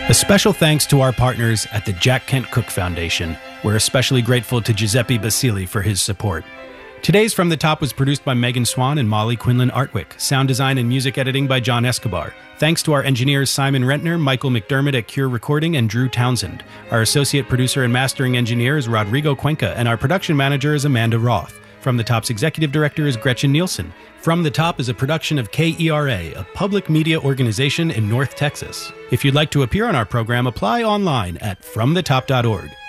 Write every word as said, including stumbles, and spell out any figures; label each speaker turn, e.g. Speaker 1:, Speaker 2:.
Speaker 1: A special thanks to our partners at the Jack Kent Cooke Foundation. We're especially grateful to Giuseppe Basili for his support. Today's From the Top was produced by Megan Swan and Molly Quinlan Artwick. Sound design and music editing by John Escobar. Thanks to our engineers Simon Rentner, Michael McDermott at Cure Recording, and Drew Townsend. Our associate producer and mastering engineer is Rodrigo Cuenca, and our production manager is Amanda Roth. From the Top's executive director is Gretchen Nielsen. From the Top is a production of K E R A, a public media organization in North Texas. If you'd like to appear on our program, apply online at from the top dot org.